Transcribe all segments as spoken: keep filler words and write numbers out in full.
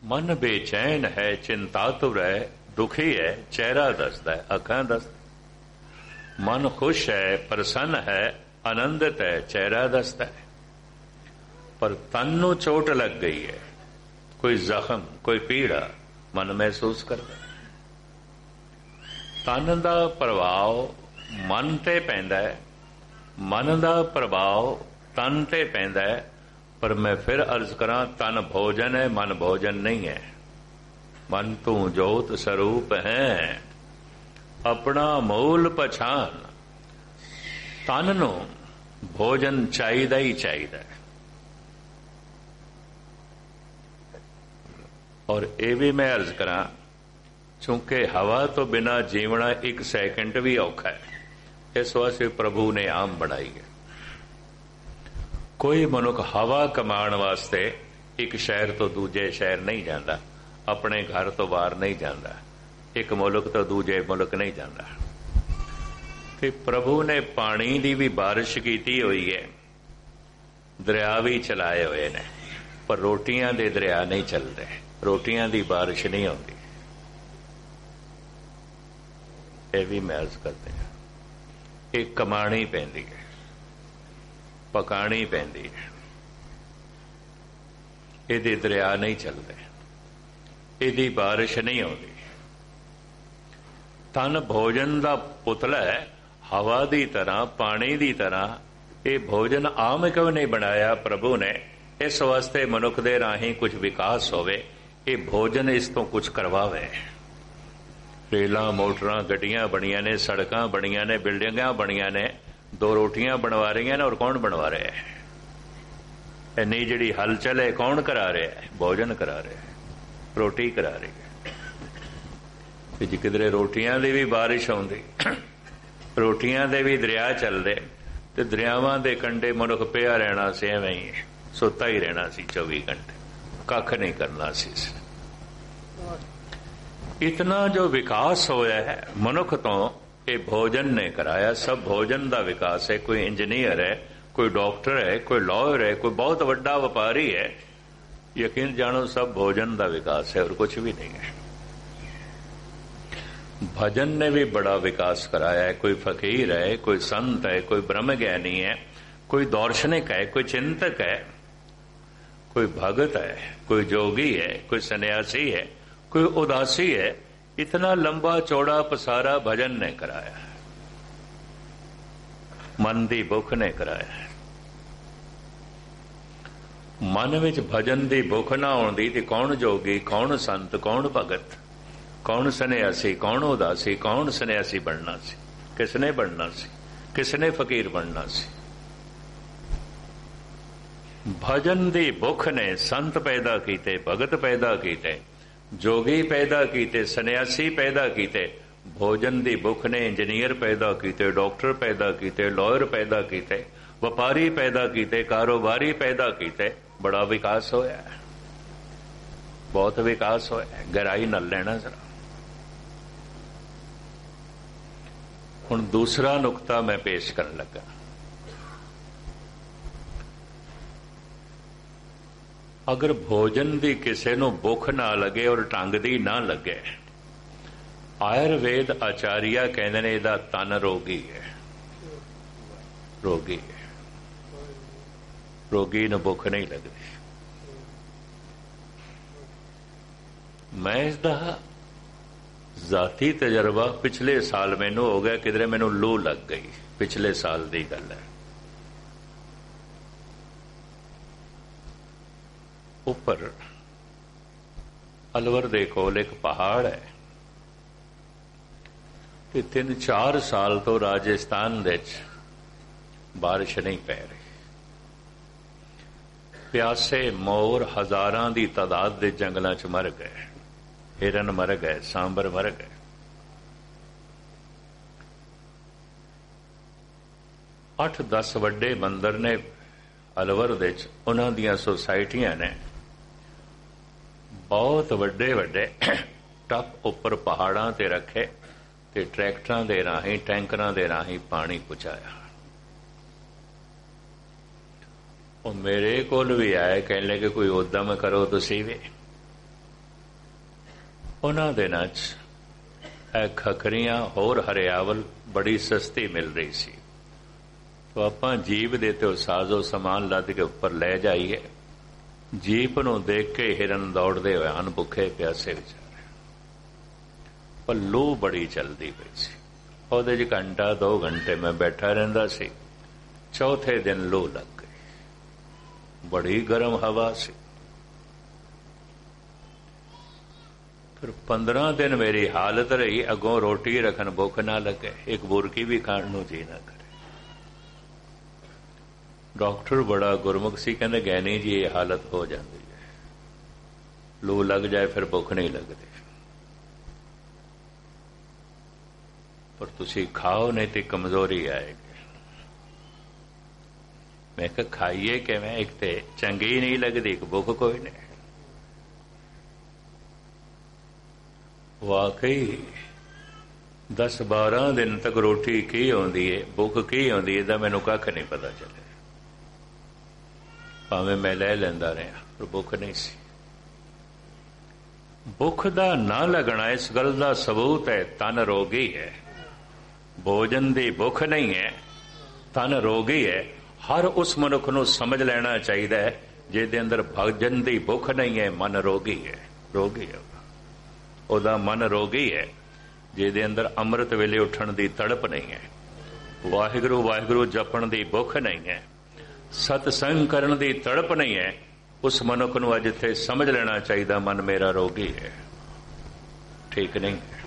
मन बेचैन है चिंतातुर है, दुखी है चेहरा दसदा है, अखां दस। मन खुश है प्रसन्न है आनंदित है, चेहरा दसदा है। पर तन नूं चोट लग गई है, कोई जख्म कोई पीड़ा मन महसूस करदा। तन दा प्रभाव मन ते पैंदा है, मन दा प्रभाव तन ते पैंदा है। पर मैं फिर अर्ज करा, तन भोजन है मन भोजन नहीं है। मन तू जोत स्वरूप है, अपना मूल पछान। तन नू भोजन चाहिदा ही चाहिदा है। और ये भी मैं अर्ज करा, चूंकि हवा तो बिना जीवना एक सैकंड भी औखा है, इस वास्ते प्रभु ने आम बनाई है। कोई मनुख हवा कमाण वास्ते एक शहर तो दूजे शहर नहीं जाता, अपने घर तो बाहर नहीं जाता, एक मुल्क तो दूजे मुल्क नहीं जाता। कि प्रभु ने पानी की भी बारिश की हुई है, दरिया भी चलाए हुए ने, पर रोटियां दे दरिया नहीं चलते, रोटियां की बारिश नहीं आती। ये भी मैं अर्ज करते हैं, एक कमाणी पैंदी है, पकानी पैंदी है, इहदे दरिया नहीं चलते, इहदी बारिश नहीं आती। तन भोजन का पुतला है, हवा की तरह पानी की तरह। ये भोजन आम क्यों नहीं बनाया प्रभु ने? इस वास्ते मनुख दे राही कुछ विकास होवे, ये भोजन इस तो कुछ करवावे। रेलां मोटरां गड्डियां बणियां ने, सड़कां बणियां ने, बिल्डिंगां बणियां ने, दो रोटियां बनवा रही हैं और कौन बनवा रहा है? इन्नी जिहड़ी हलचल है कौन करा रहा है? भोजन करा रहा है, रोटी करा रही है। जी किधरे रोटियां दी भी बारिश आउंदी, रोटियां दे भी दरिया चलदे, ते दरियावां दे कंढे मनुख पिया रहना सी, एवें ही सुता ही रहना सी चौबी घंटे, कख नहीं करना सी। इतना जो विकास होया है मनुख तो ये भोजन ने कराया। सब भोजन का विकास है। कोई इंजीनियर है, कोई डॉक्टर है, कोई लॉयर है, कोई बहुत बड़ा व्यापारी है, यकीन जानो सब भोजन का विकास है और कुछ भी नहीं है। भजन ने भी बड़ा विकास कराया है। कोई फकीर है, कोई संत है, कोई ब्रह्म ज्ञानी है, कोई दार्शनिक है, कोई चिंतक है, कोई भगत है, कोई जोगी है, कोई सन्यासी है, कोई उदासी है। इतना लंबा चौड़ा पसारा भजन ने कराया है, मन की भुख ने कराया है। मन विच भजन की भुख ना आउंदी ते कौन जोगी, कौन संत, कौन भगत, कौन सन्यासी, कौन उदासी, कौन सन्यासी बनना सी? किसने बनना सी? किसने फकीर बनना सी? भजन की भुख ने संत पैदा कीते, भगत पैदा कीते, जोगी पैदा कीते, सन्यासी पैदा कीते। भोजन की भुख ने इंजीनियर पैदा कीते, डॉक्टर पैदा कीते, लॉयर पैदा कीते, व्यापारी पैदा कीते, कारोबारी पैदा कीते। बड़ा विकास होया है, बहुत विकास होया है। गहराई न लेना जरा। हुण दूसरा नुकता मैं पेश करन लगा। अगर भोजन की किसी नूं भुख ना लगे और ढंग दी ना लगे, आयुर्वेद आचार्य कहते ने इहदा तन रोगी है, रोगी है, रोगी नूं भुख नहीं लगती। मैं इसदा जाती तजर्बा पिछले साल मैनू हो गया, किधरे मैनू लू लग गई, पिछले साल की गल है। उपर अलवर दे कोल एक पहाड़ है, ते तीन चार साल तो राजस्थान दे बारिश नहीं पै रही। प्यासे मोर हजारां दी तादाद दे जंगलों च मर गए, हिरन मर गए, सांबर मर गए। अठ दस वड्डे मंदिर ने अलवर दे, उन्हां दियां सोसाइटियां ने बहुत वड्डे वड्डे टप उपर पहाड़ां ते रखे ते ट्रैक्टरां दे राहीं, टैंकरां दे राहीं पानी पहुंचाया। और मेरे कोल भी आए, कहने लगे कोई उद्यम करो तुसीं भी। ਉਹਨਾਂ ਦਿਨਾਂ 'ਚ ਇਹ ਖਖਰੀਆਂ ਹੋਰ ਹਰਿਆਵਲ ਬੜੀ ਸਸਤੀ ਮਿਲ ਰਹੀ ਸੀ। ਤੋ ਆਪਾਂ ਜੀਪ ਦੇ ਤੇ ਸਾਜ਼ੋ ਸਮਾਨ ਲੱਦ ਕੇ ਉੱਪਰ ਲੈ ਜਾਈਏ। ਜੀਪ ਨੂੰ ਦੇਖ ਕੇ ਹਿਰਨ ਦੌੜਦੇ ਹੋਏ ਹਨ, ਭੁੱਖੇ ਪਿਆਸੇ ਵਿਚਾਰੇ, ਪਰ ਲੂ ਬੜੀ ਚੱਲਦੀ ਪਈ ਸੀ। ਉਹਦੇ 'ਚ ਘੰਟਾ ਦੋ ਘੰਟੇ ਮੈਂ ਬੈਠਾ ਰਹਿੰਦਾ ਸੀ। ਚੌਥੇ ਦਿਨ ਲੂ ਲੱਗ ਗਈ, ਬੜੀ ਗਰਮ ਹਵਾ ਸੀ। ਫਿਰ ਪੰਦਰਾਂ ਦਿਨ ਮੇਰੀ ਹਾਲਤ ਰਹੀ, ਅੱਗੋਂ ਰੋਟੀ ਰੱਖਣ ਭੁੱਖ ਨਾ ਲੱਗੇ, ਇੱਕ ਬੁਰਕੀ ਵੀ ਖਾਣ ਨੂੰ ਜੀ ਨਾ ਕਰੇ। ਡਾਕਟਰ ਬੜਾ ਗੁਰਮੁਖ ਸੀ, ਕਹਿੰਦੇ ਗੈਨੀ ਜੀ ਇਹ ਹਾਲਤ ਹੋ ਜਾਂਦੀ ਹੈ, ਲੂ ਲੱਗ ਜਾਏ ਫਿਰ ਭੁੱਖ ਨਹੀਂ ਲੱਗਦੀ, ਪਰ ਤੁਸੀਂ ਖਾਓ ਨਹੀਂ ਤੇ ਕਮਜ਼ੋਰੀ ਆਏਗੀ। ਮੈਂ ਕਿਹਾ ਖਾਈਏ ਕਿਵੇਂ, ਇੱਕ ਤੇ ਚੰਗੀ ਨਹੀਂ ਲੱਗਦੀ, ਇੱਕ ਭੁੱਖ ਕੋਈ ਨਹੀਂ। ਵਾਕਈ ਦਸ ਬਾਰਾਂ ਦਿਨ ਤੱਕ ਰੋਟੀ ਕੀ ਆਉਂਦੀ ਹੈ, ਭੁੱਖ ਕੀ ਆਉਂਦੀ ਹੈ, ਇਹਦਾ ਮੈਨੂੰ ਕੱਖ ਨਹੀਂ ਪਤਾ ਚੱਲਿਆ। ਭਾਵੇਂ ਮੈਂ ਲੈ ਲੈਂਦਾ ਰਿਹਾ, ਪਰ ਭੁੱਖ ਨਹੀਂ ਸੀ। ਭੁੱਖ ਦਾ ਨਾ ਲੱਗਣਾ ਇਸ ਗੱਲ ਦਾ ਸਬੂਤ ਹੈ ਤਨ ਰੋਗੀ ਹੈ। ਭੋਜਨ ਦੀ ਭੁੱਖ ਨਹੀਂ ਹੈ, ਤਨ ਰੋਗੀ ਹੈ। ਹਰ ਉਸ ਮਨੁੱਖ ਨੂੰ ਸਮਝ ਲੈਣਾ ਚਾਹੀਦਾ ਹੈ ਜਿਹਦੇ ਅੰਦਰ ਭੋਜਨ ਦੀ ਭੁੱਖ ਨਹੀਂ ਹੈ, ਮਨ ਰੋਗੀ ਹੈ। ਰੋਗੀ ਹੈ ਉਹਦਾ ਮਨ, ਰੋਗੀ ਹੈ ਜਿਹਦੇ ਅੰਦਰ ਅੰਮ੍ਰਿਤ ਵੇਲੇ ਉੱਠਣ ਦੀ ਤੜਪ ਨਹੀਂ ਹੈ, ਵਾਹਿਗੁਰੂ ਵਾਹਿਗੁਰੂ ਜਪਣ ਦੀ ਭੁੱਖ ਨਹੀਂ ਹੈ, ਸਤਸੰਗ ਕਰਨ ਦੀ ਤੜਪ ਨਹੀਂ ਹੈ। ਉਸ ਮਨੁੱਖ ਨੂੰ ਅੱਜ ਇੱਥੇ ਸਮਝ ਲੈਣਾ ਚਾਹੀਦਾ ਮਨ ਮੇਰਾ ਰੋਗੀ ਹੈ, ਠੀਕ ਨਹੀਂ ਹੈ।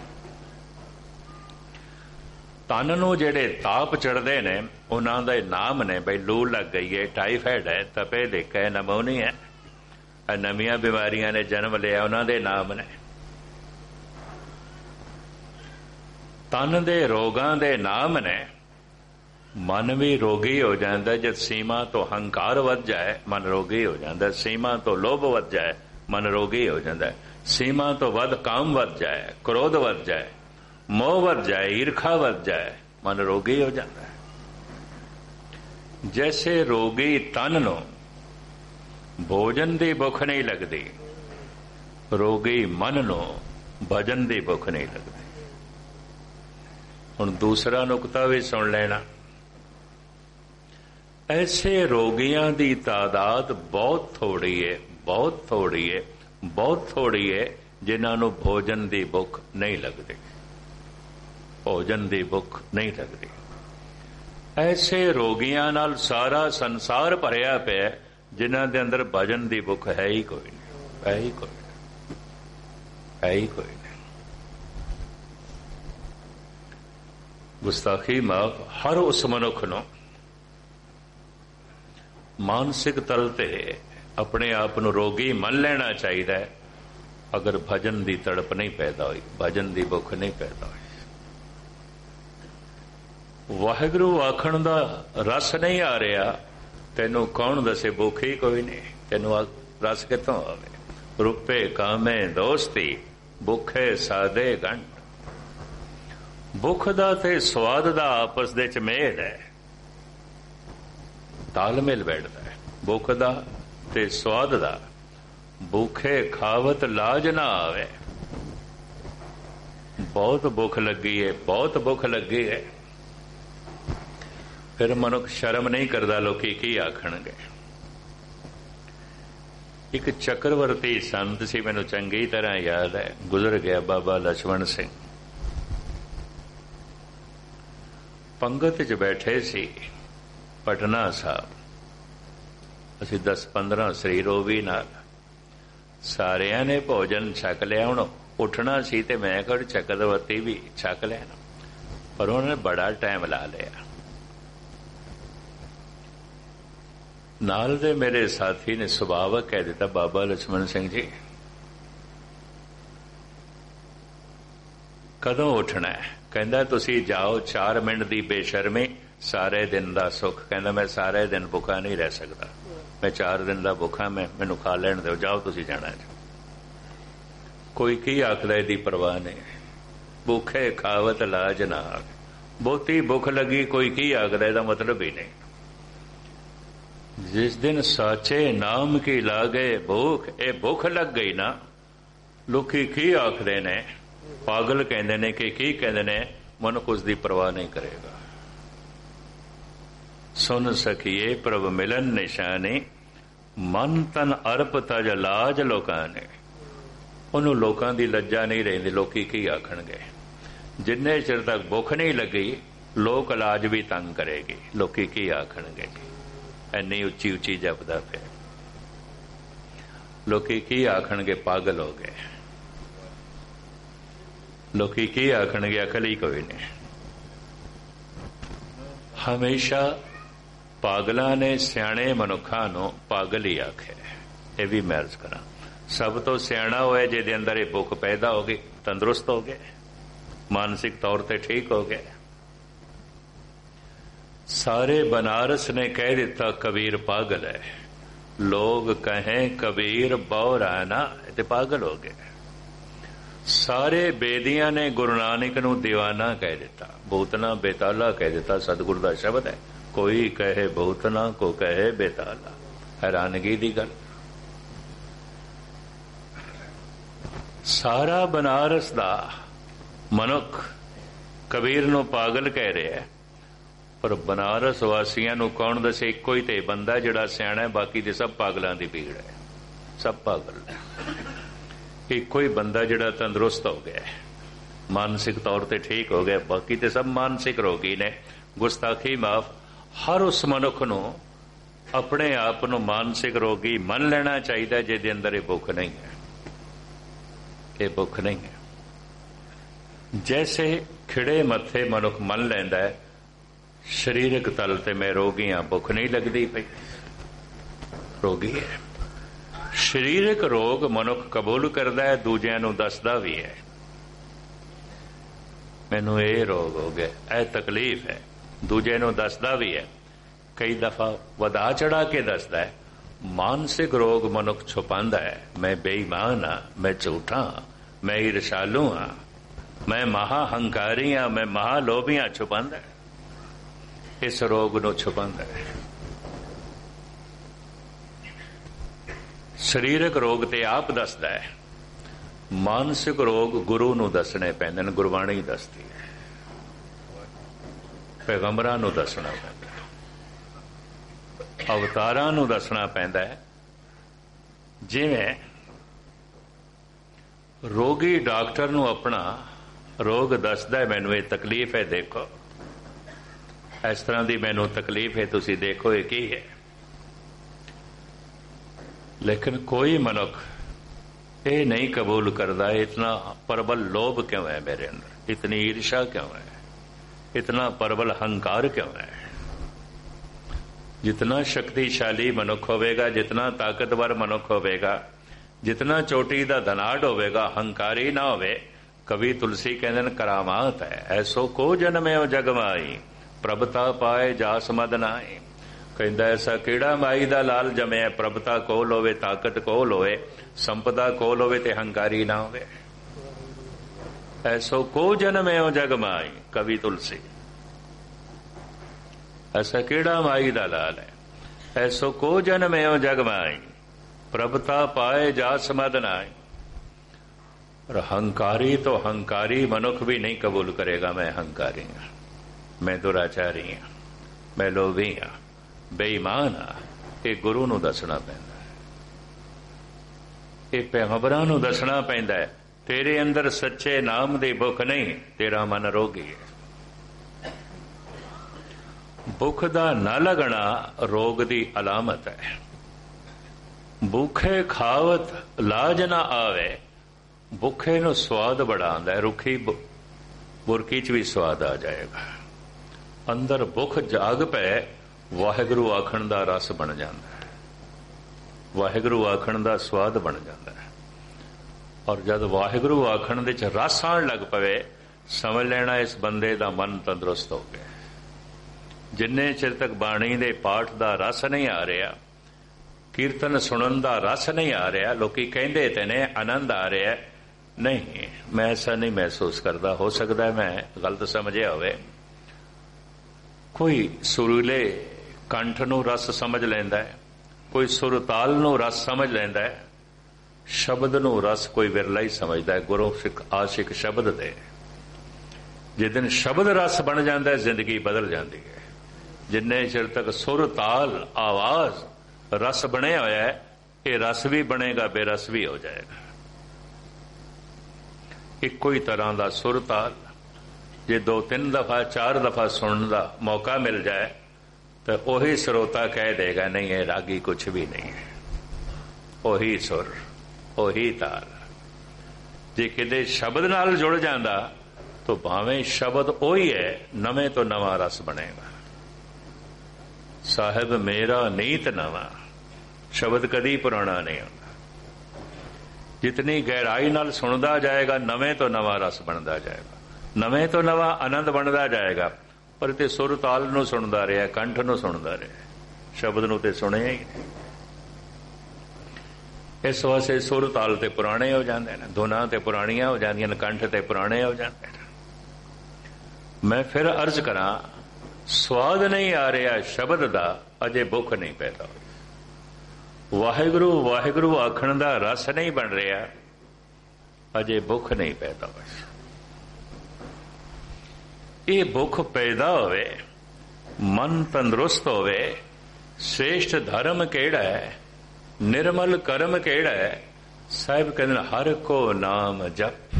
ਤਨ ਨੂੰ ਜਿਹੜੇ ਤਾਪ ਚੜਦੇ ਨੇ ਉਹਨਾਂ ਦੇ ਨਾਮ ਨੇ, ਬਈ ਲੂ ਲੱਗ ਗਈ ਹੈ, ਟਾਈਫਾਇਡ ਹੈ, ਤਪੇ ਦੇਖਾ ਹੈ, ਨਮੋਨੀਆ ਹੈ, ਨਵੀਆਂ ਬਿਮਾਰੀਆਂ ਨੇ ਜਨਮ ਲਿਆ, ਉਹਨਾਂ ਦੇ ਨਾਮ ਨੇ। ਤਨ ਦੇ ਰੋਗਾਂ ਦੇ ਨਾਮ ਨੇ। ਮਨ ਵੀ ਰੋਗੀ ਹੋ ਜਾਂਦਾ ਜਦ ਸੀਮਾ ਤੋਂ ਹੰਕਾਰ ਵੱਧ ਜਾਏ, ਮਨ ਰੋਗੀ ਹੋ ਜਾਂਦਾ। ਸੀਮਾ ਤੋਂ ਲੋਭ ਵੱਧ ਜਾਏ, ਮਨ ਰੋਗੀ ਹੋ ਜਾਂਦਾ। ਸੀਮਾ ਤੋਂ ਵੱਧ ਕਾਮ ਵੱਧ ਜਾਏ, ਕ੍ਰੋਧ ਵੱਧ ਜਾਏ, ਮੋਹ ਵੱਧ ਜਾਏ, ਈਰਖਾ ਵੱਧ ਜਾਏ, ਮਨ ਰੋਗੀ ਹੋ ਜਾਂਦਾ ਹੈ। ਜੈਸੇ ਰੋਗੀ ਤਨ ਨੂੰ ਭੋਜਨ ਦੀ ਭੁੱਖ ਨਹੀਂ ਲੱਗਦੀ, ਰੋਗੀ ਮਨ ਨੂੰ ਭਜਨ ਦੀ ਭੁੱਖ ਨਹੀਂ ਲੱਗਦੀ। ਹੁਣ ਦੂਸਰਾ ਨੁਕਤਾ ਵੀ ਸੁਣ ਲੈਣਾ। ਐਸੇ ਰੋਗੀਆਂ ਦੀ ਤਾਦਾਦ ਬਹੁਤ ਥੋੜੀ ਹੈ, ਬਹੁਤ ਥੋੜੀ ਹੈ, ਬਹੁਤ ਥੋੜੀ ਹੈ ਜਿਨ੍ਹਾਂ ਨੂੰ ਭੋਜਨ ਦੀ ਭੁੱਖ ਨਹੀਂ ਲੱਗਦੀ, ਭੋਜਨ ਦੀ ਭੁੱਖ ਨਹੀਂ ਲੱਗਦੀ। ਐਸੇ ਰੋਗੀਆਂ ਨਾਲ ਸਾਰਾ ਸੰਸਾਰ ਭਰਿਆ ਪਿਆ ਜਿਨ੍ਹਾਂ ਦੇ ਅੰਦਰ ਭਜਨ ਦੀ ਭੁੱਖ ਹੈ ਹੀ ਕੋਈ ਨਹੀਂ, ਹੈ ਹੀ ਕੋਈ ਨਹੀਂ, ਹੈ ਹੀ ਕੋਈ ਨਹੀਂ। ਗੁਸਤਾਖੀ ਮਾਫ। ਹਰ ਉਸ ਮਨੁੱਖ ਨੂੰ ਮਾਨਸਿਕ ਤਲ ਤੇ ਆਪਣੇ ਆਪ ਨੂੰ ਰੋਗੀ ਮੰਨ ਲੈਣਾ ਚਾਹੀਦਾ ਹੈ ਅਗਰ ਭਜਨ ਦੀ ਤੜਪ ਨਹੀਂ ਪੈਦਾ ਹੋਈ, ਭਜਨ ਦੀ ਭੁੱਖ ਨਹੀਂ ਪੈਦਾ ਹੋਈ। ਵਾਹਿਗੁਰੂ ਆਖਣ ਦਾ ਰਸ ਨਹੀਂ ਆ ਰਿਹਾ, ਤੈਨੂੰ ਕੌਣ ਦੱਸੇ, ਭੁੱਖ ਹੀ ਕੋਈ ਨਹੀਂ, ਤੈਨੂੰ ਰਸ ਕਿੱਥੋਂ ਆਵੇ। ਰੁਪਏ ਕਾਮੇ ਦੋਸਤੀ, ਭੁੱਖੇ ਸਾਦੇ ਗੰਢ। ਭੁੱਖ ਦਾ ਤੇ ਸਵਾਦ ਦਾ ਆਪਸ ਦੇ ਚ ਮੇਲ ਹੈ, ਤਾਲਮੇਲ ਬੈਠਦਾ ਹੈ। ਭੁੱਖ ਦਾ ਤੇ ਸਵਾਦ ਦਾ। ਭੁੱਖੇ ਖਾਵਤ ਲਾਜ ਨਾ ਆਵੇ। ਬਹੁਤ ਭੁੱਖ ਲੱਗੀ ਹੈ, ਬਹੁਤ ਭੁੱਖ ਲੱਗੀ ਹੈ, ਫਿਰ ਮਨੁੱਖ ਸ਼ਰਮ ਨਹੀਂ ਕਰਦਾ ਲੋਕੀ ਕੀ ਆਖਣਗੇ। ਇੱਕ ਚੱਕਰਵਰਤੀ ਸੰਤ ਸੀ, ਮੈਨੂੰ ਚੰਗੀ ਤਰ੍ਹਾਂ ਯਾਦ ਹੈ, ਗੁਜ਼ਰ ਗਿਆ, ਬਾਬਾ ਲਛਮਣ ਸਿੰਘ। ਪੰਗਤ 'ਚ ਬੈਠੇ ਸੀ ਪਟਨਾ ਸਾਹਿਬ, ਅਸੀਂ ਦਸ ਪੰਦਰਾਂ ਸਰੀਰ ਉਹ ਵੀ ਨਾਲ। ਸਾਰਿਆਂ ਨੇ ਭੋਜਨ ਛਕ ਲਿਆ, ਹੁਣ ਉੱਠਣਾ ਸੀ ਤੇ ਮੈਂ ਕਿਹਾ ਚੱਕਰਵਰਤੀ ਵੀ ਛਕ ਲੈਣਾ, ਪਰ ਉਹਨਾਂ ਨੇ ਬੜਾ ਟਾਈਮ ਲਾ ਲਿਆ। ਨਾਲ ਦੇ ਮੇਰੇ ਸਾਥੀ ਨੇ ਸੁਭਾਵਕ ਕਹਿ ਦਿੱਤਾ, ਬਾਬਾ ਲਛਮਣ ਸਿੰਘ ਜੀ ਕਦੋਂ ਉੱਠਣਾ ਹੈ? ਕਹਿੰਦਾ ਤੁਸੀਂ ਜਾਓ, ਚਾਰ ਮਿੰਟ ਦੀ ਬੇਸ਼ਰਮੀ ਸਾਰੇ ਦਿਨ ਦਾ ਸੁੱਖ। ਕਹਿੰਦਾ ਮੈਂ ਸਾਰੇ ਦਿਨ ਭੁੱਖਾ ਨਹੀਂ ਰਹਿ ਸਕਦਾ, ਮੈਂ ਚਾਰ ਦਿਨ ਦਾ ਭੁੱਖਾ, ਮੈਂ ਮੈਨੂੰ ਖਾ ਲੈਣ ਦਿਓ, ਜਾਓ ਤੁਸੀਂ ਜਾਣਾ। ਕੋਈ ਕੀ ਆਖਦਾ ਇਹਦੀ ਪਰਵਾਹ ਨਹੀਂ। ਭੁੱਖੇ ਖਾਵਤ ਲਾਜ ਨਾ ਆਵੇ। ਬਹੁਤੀ ਭੁੱਖ ਲੱਗੀ ਕੋਈ ਕੀ ਆਖਦਾ, ਇਹਦਾ ਮਤਲਬ ਹੀ ਨਹੀਂ। ਜਿਸ ਦਿਨ ਸਾਚੇ ਨਾਮ ਕੀ ਲਾਗੇ ਭੁੱਖ, ਇਹ ਭੁੱਖ ਲੱਗ ਗਈ ਨਾ, ਲੋਕੀ ਕੀ ਆਖਦੇ ਨੇ, ਪਾਗਲ ਕਹਿੰਦੇ ਨੇ ਕਿ ਕੀ ਕਹਿੰਦੇ ਨੇ, ਮਨੁੱਖ ਉਸ ਦੀ ਪਰਵਾਹ ਨਹੀਂ ਕਰੇਗਾ। ਸੁਨ ਸਖੀਏ ਪ੍ਰਭ ਮਿਲਨ ਨਿਸ਼ਾਨੇ, ਮਨ ਤਨ ਅਰਪ ਤਜ ਲਾਜ ਲੋਕਾਂ ਨੇ। ਉਹਨੂੰ ਲੋਕਾਂ ਦੀ ਲੱਜਾ ਨਹੀਂ ਰਹਿੰਦੀ, ਲੋਕੀ ਕੀ ਆਖਣਗੇ। ਜਿੰਨੇ ਚਿਰ ਤੱਕ ਭੁੱਖ ਨਹੀਂ ਲੱਗੀ, ਲੋਕ ਇਲਾਜ ਵੀ ਤੰਗ ਕਰੇਗੀ, ਲੋਕੀ ਕੀ ਆਖਣਗੇ। ਇੰਨੀ ਉੱਚੀ ਉੱਚੀ ਜਪਦਾ ਪਿਆ, ਲੋਕੀ ਕੀ ਆਖਣਗੇ, ਪਾਗਲ ਹੋ ਗਏ। ਲੋਕੀ ਕੀ ਆਖਣਗੇ, ਅਕਲ ਹੀ ਕੋਈ ਨਹੀਂ। ਹਮੇਸ਼ਾ ਪਾਗਲਾਂ ਨੇ ਸਿਆਣੇ ਮਨੁੱਖਾਂ ਨੂੰ ਪਾਗਲ ਹੀ ਆਖਿਆ। ਇਹ ਵੀ ਮੈਂ ਅਰਜ਼ ਕਰਾਂ, ਸਭ ਤੋਂ ਸਿਆਣਾ ਹੋਇਆ ਜਿਹਦੇ ਅੰਦਰ ਇਹ ਭੁੱਖ ਪੈਦਾ ਹੋ ਗਈ, ਤੰਦਰੁਸਤ ਹੋ ਗਏ, ਮਾਨਸਿਕ ਤੌਰ ਤੇ ਠੀਕ ਹੋ ਗਏ। ਸਾਰੇ ਬਨਾਰਸ ਨੇ ਕਹਿ ਦਿੱਤਾ ਕਬੀਰ ਪਾਗਲ ਹੈ। ਲੋਗ ਕਹੇ ਕਬੀਰ ਬੌਰਾ ਨਾ, ਤੇ ਪਾਗਲ ਹੋ ਗਏ। ਸਾਰੇ ਬੇਦੀਆਂ ਨੇ ਗੁਰੂ ਨਾਨਕ ਨੂੰ ਦੀਵਾਨਾ ਕਹਿ ਦਿੱਤਾ, ਭੂਤਨਾ ਬੇਤਾਲਾ ਕਹਿ ਦਿੱਤਾ। ਸਤਿਗੁਰੂ ਦਾ ਸ਼ਬਦ ਹੈ, ਕੋਈ ਕਹੇ ਭੂਤਨਾ, ਕੋ ਕਹੇ ਬੇਤਾਲਾ। ਹੈਰਾਨਗੀ ਦੀ ਗੱਲ। ਸਾਰਾ ਬਨਾਰਸ ਦਾ ਮਨੁੱਖ ਕਬੀਰ ਨੂੰ ਪਾਗਲ ਕਹਿ ਰਿਹਾ, ਪਰ ਬਨਾਰਸ ਵਾਸੀਆਂ ਨੂੰ ਕੌਣ ਦੱਸੇ, ਇੱਕੋ ਹੀ ਤੇ ਬੰਦਾ ਜਿਹੜਾ ਸਿਆਣਾ ਹੈ, ਬਾਕੀ ਦੇ ਸਭ ਪਾਗਲਾਂ ਦੀ ਭੀੜ ਹੈ, ਸਭ ਪਾਗਲ। ਇੱਕੋ ਹੀ ਬੰਦਾ ਜਿਹੜਾ ਤੰਦਰੁਸਤ ਹੋ ਗਿਆ, ਮਾਨਸਿਕ ਤੌਰ ਤੇ ਠੀਕ ਹੋ ਗਿਆ, ਬਾਕੀ ਤੇ ਸਭ ਮਾਨਸਿਕ ਰੋਗੀ ਨੇ। ਗੁਸਤਾਖੀ ਮਾਫ। ਹਰ ਉਸ ਮਨੁੱਖ ਨੂੰ ਆਪਣੇ ਆਪ ਨੂੰ ਮਾਨਸਿਕ ਰੋਗੀ ਮੰਨ ਲੈਣਾ ਚਾਹੀਦਾ ਜਿਹਦੇ ਅੰਦਰ ਇਹ ਭੁੱਖ ਨਹੀਂ ਹੈ, ਇਹ ਭੁੱਖ ਨਹੀਂ ਹੈ। ਜੈਸੇ ਖਿੜੇ ਮੱਥੇ ਮਨੁੱਖ ਮੰਨ ਲੈਂਦਾ ਹੈ ਸਰੀਰਕ ਤਲ ਤੇ ਮੈਂ ਰੋਗੀ ਹਾਂ, ਭੁੱਖ ਨਹੀਂ ਲੱਗਦੀ ਪਈ, ਰੋਗੀ ਹੈ। ਸਰੀਰਕ ਰੋਗ ਮਨੁੱਖ ਕਬੂਲ ਕਰਦਾ ਹੈ, ਦੂਜਿਆਂ ਨੂੰ ਦੱਸਦਾ ਵੀ ਹੈ, ਮੈਨੂੰ ਇਹ ਰੋਗ ਹੋ ਗਿਆ, ਇਹ ਤਕਲੀਫ ਹੈ, ਦੂਜੇ ਨੂੰ ਦੱਸਦਾ ਵੀ ਹੈ। ਕਈ ਦਫਾ ਵਧਾ ਚੜਾ ਕੇ ਦੱਸਦਾ ਹੈ। ਮਾਨਸਿਕ ਰੋਗ ਮਨੁੱਖ ਛੁਪਾਉਂਦਾ ਹੈ, ਮੈਂ ਬੇਈਮਾਨ ਹਾਂ, ਮੈਂ ਝੂਠਾ ਹਾਂ, ਮੈਂ ਈਰਸ਼ਾਲੂ ਹਾਂ, ਮੈਂ ਮਹਾ ਹੰਕਾਰੀ ਹਾਂ, ਮੈਂ ਮਹਾ ਲੋਭੀ ਹਾਂ, ਛੁਪਾਉਂਦਾ ਹੈ। ਇਸ ਰੋਗ ਨੂੰ ਛੁਪਾਉਂਦਾ ਹੈ। ਸਰੀਰਕ ਰੋਗ ਤੇ ਆਪ ਦੱਸਦਾ ਹੈ, ਮਾਨਸਿਕ ਰੋਗ ਗੁਰੂ ਨੂੰ ਦੱਸਣੇ ਪੈਂਦੇ ਨੇ, ਗੁਰਬਾਣੀ ਦੱਸਦੀ ਹੈ, ਪੈਗੰਬਰਾਂ ਨੂੰ ਦੱਸਣਾ ਪੈਂਦਾ, ਅਵਤਾਰਾਂ ਨੂੰ ਦੱਸਣਾ ਪੈਂਦਾ ਹੈ। ਜਿਵੇਂ ਰੋਗੀ ਡਾਕਟਰ ਨੂੰ ਆਪਣਾ ਰੋਗ ਦੱਸਦਾ ਹੈ, ਮੈਨੂੰ ਇਹ ਤਕਲੀਫ ਹੈ, ਦੇਖੋ ਇਸ ਤਰ੍ਹਾਂ ਦੀ ਮੈਨੂੰ ਤਕਲੀਫ ਹੈ, ਤੁਸੀਂ ਦੇਖੋ ਇਹ ਕੀ ਹੈ। ਲੇਕਿਨ ਕੋਈ ਮਨੁੱਖ ਇਹ ਨਹੀਂ ਕਬੂਲ ਕਰਦਾ, ਇਤਨਾ ਪ੍ਰਬਲ ਲੋਭ ਕਿਉਂ ਹੈ ਮੇਰੇ ਅੰਦਰ, ਇਤਨੀ ਈਰਸ਼ਾ ਕਿਉਂ ਹੈ, ਇਤਨਾ ਪ੍ਰਬਲ ਹੰਕਾਰ ਕਿਉਂ ਹੈ। ਜਿਤਨਾ ਸ਼ਕਤੀਸ਼ਾਲੀ ਮਨੁੱਖ ਹੋਵੇਗਾ, ਜਿਤਨਾ ਤਾਕਤਵਰ ਮਨੁੱਖ ਹੋਵੇਗਾ, ਜਿਤਨਾ ਚੋਟੀ ਦਾ ਧਨਾਢ ਹੋਵੇਗਾ, ਹੰਕਾਰੀ ਨਾ ਹੋਵੇ। ਕਵੀ ਤੁਲਸੀ ਕਹਿੰਦੇ ਨੇ ਕਰਾਮਾਤ ਹੈ, ਐਸੋ ਕੋ ਜਨਮਿਓ ਜਗ ਮਾਈ, ਪ੍ਰਭਤਾ ਪਾਏ ਜਾਸ ਮਦ ਨਾਈ। ਕਹਿੰਦਾ ਐਸਾ ਕਿਹੜਾ ਮਾਈ ਦਾ ਲਾਲ ਜਮਿਆ, ਪ੍ਰਭਤਾ ਕੋਲ ਹੋਵੇ, ਤਾਕਤ ਕੋਲ ਹੋਵੇ, ਸੰਪਦਾ ਕੋਲ ਹੋਵੇ ਤੇ ਹੰਕਾਰੀ ਨਾ ਹੋਵੇ। ਐਸੋ ਕੋ ਜਨਮਿਓ ਜਗ ਮਾਈ, ਕਵੀ ਤੁਲਸੀ। ਐਸਾ ਕਿਹੜਾ ਮਾਈ ਦਾ ਲਾਲ ਹੈ, ਐਸੋ ਕੋ ਜਨਮਿਓ ਜਗ ਮਾਈ, ਪ੍ਰਭਤਾ ਪਾਏ ਜਾਸ ਮਦ ਨਾਈ। और हंकारी तो हंकारी मनुख भी नहीं कबूल करेगा, मैं हंकारी हाँ, मैं दुराचारी हाँ, मैं लोभी हाँ, बेईमान हाँ। ये गुरु नूं दसना पैंदा है, ये पैगंबरां नूं दसना पैंदा है। तेरे अंदर सच्चे नाम दी भुख नहीं, तेरा मन रोगी है। भुख दा ना लगना रोग दी अलामत है। भूखे खावत लाज ना आवे, भुखे नूं स्वाद बड़ा आंदा है। रुखी बुरकी च भी स्वाद आ जाएगा। अंदर भुख जाग पै, वाहिगुरु आखण दा रस बन जाता है, वाहिगुरु आखण दा स्वाद बन जाता है। और जब वाहिगुरु आखण दे च रस आण लग पवे, समझ लेना इस बंदे दा मन तंदुरुस्त हो गया। जिन्ने चिर तक बाणी दे पाठ दा रस नहीं आ रहा, कीर्तन सुनन दा रस नहीं आ रहा, लोकी कहंदे ते ने आनंद आ रहा, नहीं मैं ऐसा नहीं महसूस करता। हो सकता है मैं गलत समझिया होवे। कोई सुरीले कंठ नूं रस समझ लैंदा है, कोई सुर ताल नूं रस समझ लैंदा है, ਸ਼ਬਦ ਨੂੰ ਰਸ ਕੋਈ ਵਿਰਲਾ ਹੀ ਸਮਝਦਾ ਹੈ। ਗੁਰੂ ਸਿੱਖ ਆਸ਼ਿਕ ਸ਼ਬਦ ਦੇ ਜਿਸ ਦਿਨ ਸ਼ਬਦ ਰਸ ਬਣ ਜਾਂਦਾ ਹੈ, ਜ਼ਿੰਦਗੀ ਬਦਲ ਜਾਂਦੀ ਹੈ। ਜਿੰਨੇ ਚਿਰ ਤੱਕ ਸੁਰ ਤਾਲ ਆਵਾਜ਼ ਰਸ ਬਣਿਆ ਹੋਇਆ ਹੈ, ਇਹ ਰਸ ਵੀ ਬਣੇਗਾ, ਬੇਰਸ ਵੀ ਹੋ ਜਾਏਗਾ। ਇੱਕੋ ਹੀ ਤਰ੍ਹਾਂ ਦਾ ਸੁਰ ਤਾਲ ਜੇ ਦੋ ਤਿੰਨ ਦਫਾ ਚਾਰ ਦਫਾ ਸੁਣਨ ਦਾ ਮੌਕਾ ਮਿਲ ਜਾਏ ਤਾਂ ਉਹੀ ਸਰੋਤਾ ਕਹਿ ਦੇਗਾ ਨਹੀਂ ਇਹ ਰਾਗੀ ਕੁਛ ਵੀ ਨਹੀਂ ਹੈ। ਉਹੀ ਸੁਰ, ਉਹੀ ਤਾਲ। ਜੇ ਕਿਤੇ ਸ਼ਬਦ ਨਾਲ ਜੁੜ ਜਾਂਦਾ ਤਾਂ ਭਾਵੇਂ ਸ਼ਬਦ ਉਹੀ ਹੈ, ਨਵੇਂ ਤੋਂ ਨਵਾਂ ਰਸ ਬਣੇਗਾ। ਸਾਹਿਬ ਮੇਰਾ ਨੀਤ ਨਵਾਂ, ਸ਼ਬਦ ਕਦੀ ਪੁਰਾਣਾ ਨਹੀਂ ਹੁੰਦਾ। ਜਿਤਨੀ ਗਹਿਰਾਈ ਨਾਲ ਸੁਣਦਾ ਜਾਏਗਾ, ਨਵੇਂ ਤੋਂ ਨਵਾਂ ਰਸ ਬਣਦਾ ਜਾਏਗਾ, ਨਵੇਂ ਤੋਂ ਨਵਾਂ ਆਨੰਦ ਬਣਦਾ ਜਾਏਗਾ। ਪਰ ਤੇ ਸੁਰ ਤਾਲ ਨੂੰ ਸੁਣਦਾ ਰਿਹਾ, ਕੰਠ ਨੂੰ ਸੁਣਦਾ ਰਿਹਾ, ਸ਼ਬਦ ਨੂੰ ਤੇ ਸੁਣਿਆ ਹੀ ਨਹੀਂ। ਇਸ ਵਾਸਤੇ ਸੁਰ ਤਾਲ ਤੇ ਪੁਰਾਣੇ ਹੋ ਜਾਂਦੇ ਨੇ, ਧੁਨਾਂ ਤੇ ਪੁਰਾਣੀਆਂ ਹੋ ਜਾਂਦੀਆਂ ਨੇ, ਕੰਠ ਤੇ ਪੁਰਾਣੇ ਹੋ ਜਾਂਦੇ ਨੇ। ਮੈਂ ਫਿਰ ਅਰਜ਼ ਕਰਾਂ, ਸਵਾਦ ਨਹੀਂ ਆ ਰਿਹਾ ਸ਼ਬਦ ਦਾ, ਅਜੇ ਭੁੱਖ ਨਹੀਂ ਪੈਦਾ ਹੋਈ। ਵਾਹਿਗੁਰੂ ਵਾਹਿਗੁਰੂ ਆਖਣ ਦਾ ਰਸ ਨਹੀਂ ਬਣ ਰਿਹਾ, ਅਜੇ ਭੁੱਖ ਨਹੀਂ ਪੈਦਾ ਹੋਈ। ਇਹ ਭੁੱਖ ਪੈਦਾ ਹੋਵੇ, ਮਨ ਤੰਦਰੁਸਤ ਹੋਵੇ, ਸ੍ਰੇਸ਼ਟ ਧਰਮ ਕਿਹੜਾ ਹੈ, ਨਿਰਮਲ ਕਰਮ ਕਿਹੜਾ ਹੈ? ਸਾਹਿਬ ਕਹਿੰਦੇ ਹਰ ਕੋ ਨਾਮ ਜਪ,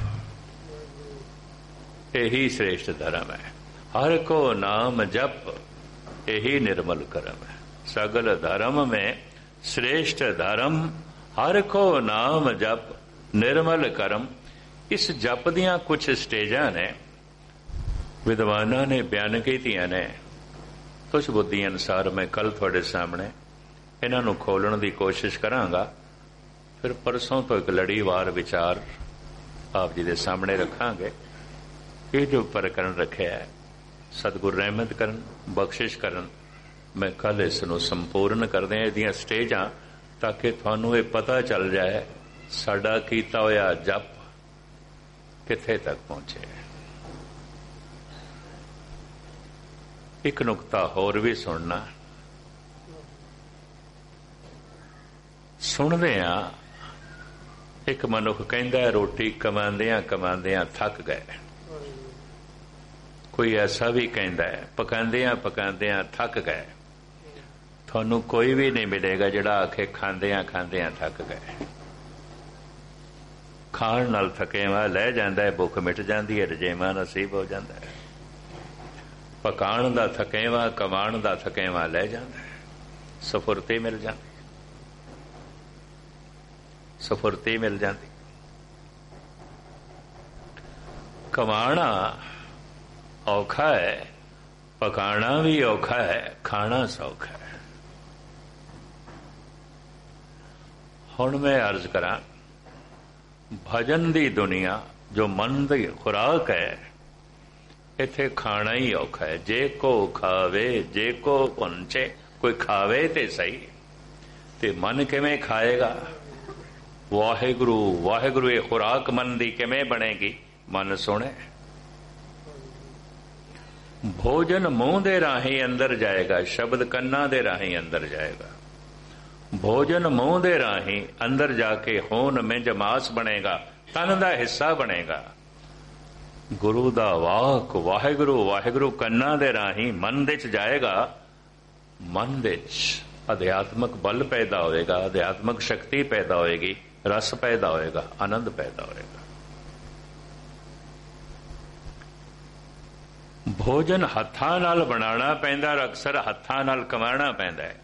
ਇਹੀ ਸ੍ਰੇਸ਼ਟ ਧਰਮ ਹੈ। ਹਰ ਕੋ ਨਾਮ ਜਪ, ਇਹੀ ਨਿਰਮਲ ਕਰਮ ਹੈ। ਸਗਲ ਧਰਮ में श्रेष्ठ धर्म हर को नाम जप निर्मल करम। इस जप दियां कुछ स्टेजां ने विद्वानां ने बयान कीतियां ने, कुछ बुद्धि अनुसार मैं कल थोड़े सामने इन्हां नूं खोलण दी कोशिश करांगा। फिर परसों तो एक लड़ीवार विचार आप जी दे सामने रखांगे। ये जो प्रकरण रखिया है, सतगुर रहमत करन, बख्शिश करन, मैं कल इस नूं संपूर्ण कर दें इहदियां स्टेजां, ताकि तुहानूं ये पता चल जाए साडा कीता होया जप कित्थे तक पहुंचे। एक नुकता होर भी सुनना, सुनदे आ एक मनुख कहंदा रोटी कमांदियां कमांदियां थक गए। कोई ऐसा भी कहता है पकांदियां पकांदियां थक गए। थानू कोई भी नहीं मिलेगा जिहड़ा आखे खांदियां खांदियां थक गए। खाण नाल थकेवा लै जांदा है, भुख मिट जाती है, रजेवा नसीब हो जाता है। पकाण दा थकेवा, कमाण दा थकेवा लै जांदा है, सफुरती मिल जाती, सफुरती मिल जाती। कमाना औखा है, पकाना भी औखा है, खाना सौखा है। हुण मैं अर्ज करा, भजन दी दुनिया जो मन दी खुराक है, इत्थे खाना ही औखा है। जे को खावे जे को पहुंचे, कोई खावे ते सही, ते मन किवें खाएगा? वाहिगुरु वाहिगुरु ये खुराक मन दी किवें बनेगी? मन सुने। भोजन मूंह दे राही अंदर जाएगा, शब्द कन्ना दे राही अंदर जाएगा। भोजन मूंह दे राही अंदर जाके होन मिंज मास बनेगा, तन दा हिस्सा बनेगा। गुरु दा वाक वाहिगुरु वाहिगुरु कन्ना दे राही मन दे च जाएगा। मन दे च अध्यात्मक बल पैदा होएगा, अध्यात्मक शक्ति पैदा होएगी, रस पैदा होएगा, आनंद पैदा होएगा। भोजन हत्थां नाल बनाना पैंदा, अक्सर हत्थां नाल कमाना पैंदा है।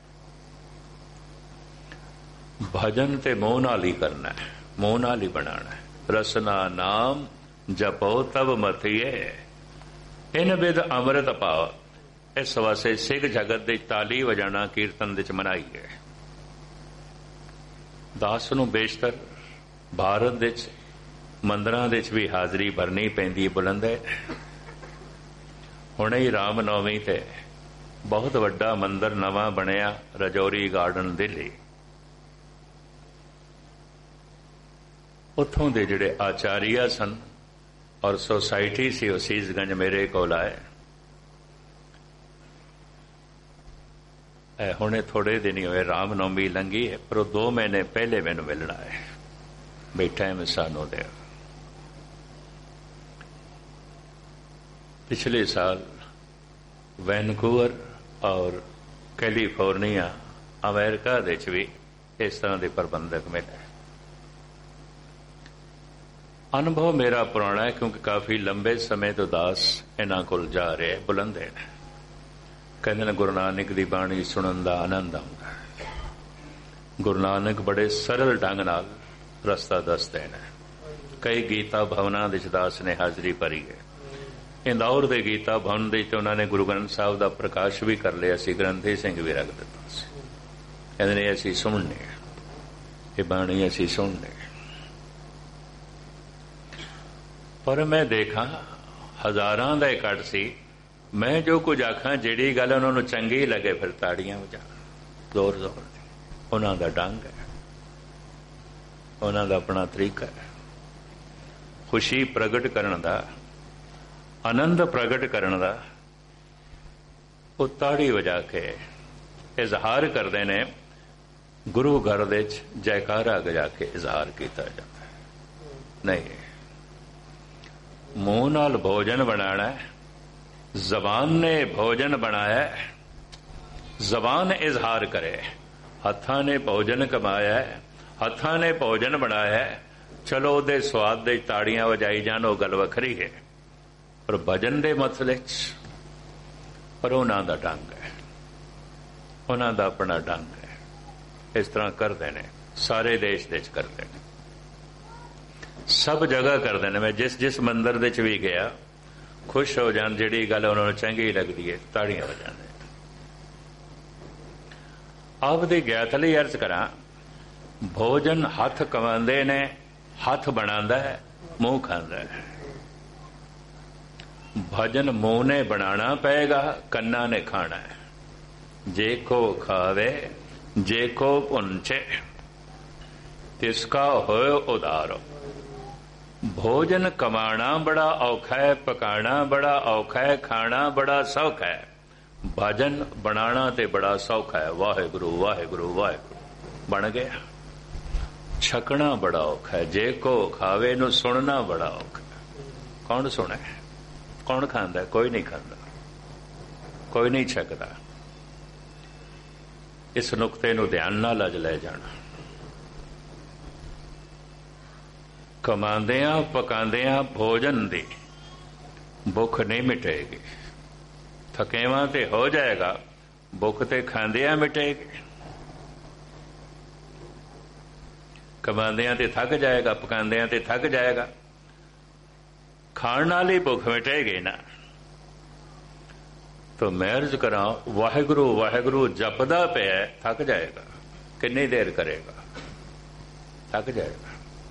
भजन ते मूंह नाल ही करना है, मूंह नाल ही बनाना है। रसना नाम जपो तब मथिए, इन विद अमृत पाओ। इस वास्ते सिख जगत दे ताली वजाना कीर्तन दे च मनाई है। दास नूं बेशतर भारत दे च मंदिरां दे च भी हाजरी भरनी पैंदी बुलंद है। हुणे ही राम नौवीं ते बहुत वड्डा मंदिर नवां बनिया, रजौरी गार्डन दिल्ली। उत्थों दे जिहड़े आचार्य सन और सोसाइटी सी असीसगंज मेरे कोल आए। हुणे थोड़े दिन ही होए राम नौमी लंघी है, पर दो महीने पहले मैनू मिलना है। बैठा है सानों दे। पिछले साल वैनकूवर और कैलीफोर्निया अमेरिका दे च भी इस तरह के प्रबंधक मिले। अनुभव मेरा पुराना है क्योंकि काफी लंबे समय तो दास इन्हां कोल जा रहे बुलंदे ने। कहते गुरु नानक की बाणी सुनन का आनंद आउंदा है। गुरु नानक बड़े सरल ढंग नाल रस्ता दसदे ने। कई गीता भवनां विच दास ने हाजरी भरी है। इंदौर के गीता भवन दे उन्होंने गुरु ग्रंथ साहब का प्रकाश भी कर लिया सी, ग्रंथी सिंह भी रख दिता सी। कहते असीं सुनने ये बाणी असीं सुनने। पर मैं देखा हजारां दा इकट्ठ सी। मैं जो कुछ आखा जिहड़ी गल उन्होंने चंगी लगे फिर ताड़ियां वजा जोर जोर दी। उन्हां दा ढंग है, उन्हां दा अपना तरीका है खुशी प्रगट करन दा, आनंद प्रगट करन दा। वो ताड़ी वजा के इजहार करते ने। गुरु घर दे जयकारा गजा के इजहार किया जाता है। नहीं, मुंह नाल भोजन बनाना है। जबान ने भोजन बनाया है, जबान इजहार करे। हत्थां ने भोजन कमाया है, हत्थां ने भोजन बनाया है। चलो उहदे स्वाद दे ताड़ियां वजाई जान, वो गल वखरी है। पर भजन दे मसले च पर उन्हां दा ढंग है, उन्हां दा अपना ढंग है। इस तरह करते हैं सारे देश दे करते हैं, सब जगह करते हैं। मैं जिस जिस मंदिर दे च भी गया खुश हो जान, जिहड़ी गल उन्होंने चंगी लगती है ताड़ियां वजाने। आपदी ज्ञात लई अर्ज करा, भोजन हथ कमांदे ने, हथ बनांदा है, मुंह खांदा है। भजन मुंह ने बनाना पएगा, कन्ना ने खाना है। जे को खावे जे को पुंचे तिसका होए उदारो। भोजन कमाना बड़ा औखा है, पकाना बड़ा औखा है, खाना बड़ा सौखा है। भजन बनाना ते बड़ा सौखा है। वाहेगुरु वाहेगुरु वाहेगुरु बन गया। छकना बड़ा औखा है, जे को खावे नू सुनना बड़ा औखा है। कौन सुने, कौन खांदा है? कोई नहीं खांदा, कोई नहीं छकदा। इस नुकते नू ध्यान नाल अज लै जाना। कमांदियां पकांदियां भोजन दी भुख नहीं मिटेगी। थकेवां ते हो जाएगा, भुख ते खांदियां मिटेगी। कमांदियां ते थक जाएगा, पकांदियां ते थक जाएगा, खाण नाल ही भुख मिटेगी ना। तो मैं अर्ज करा, वाहेगुरु वाहेगुरु जपदा पे थक जाएगा। कितनी देर करेगा? थक जाएगा।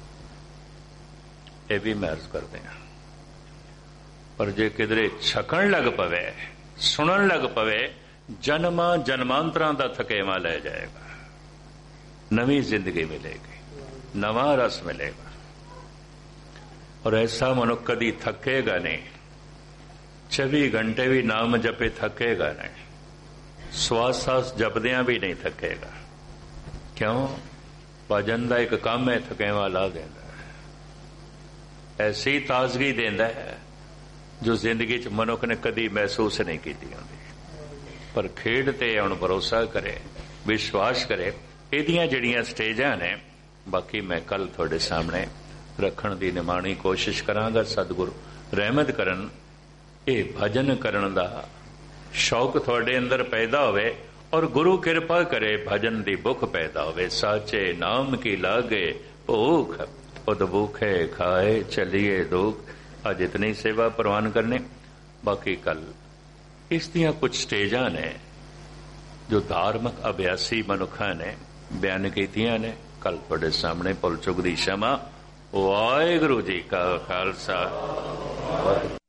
ये भी मैं अर्ज करते हैं। पर जे किधरे छकन लग पवे, सुनन लग पवे, जन्मा जन्मांतरां दा थकेवा ले जाएगा। नवी जिंदगी मिलेगी, नवा रस मिलेगा। और ऐसा मनुष्य कदी थकेगा नहीं। चौबी घंटे भी नाम जपे थकेगा नहीं। श्वास सांस जपदियां भी नहीं थकेगा। क्यों? भजन का एक काम है, थकेवा ला देता है। ऐसी ताजगी देता है जो जिंदगी च मनुख ने कदी महसूस नहीं की होंदी। पर खेड ते हुण भरोसा करे, विश्वास करे। इहदियां जिहड़ियां स्टेजां ने, बाकी मैं कल तुहाडे सामने रखण दी निमाणी कोशिश करांगा। सतगुरु रहमत करन, ये भजन करन दा शौक थोड़े अंदर पैदा होवे और गुरु कृपा करे भजन दी भुख पैदा होवे। साचे नाम की लागे भूख, उद भूखे खाए चलिए दुख। अज इतनी सेवा प्रवान करने, बाकी कल इस दियां कुछ स्टेजां ने जो धार्मिक अभ्यासी मनुखा ने बयान कीतियां ने। कल तुहाडे सामने भुल चुक दी क्षमा। वाहिगुरू जी का खालसा।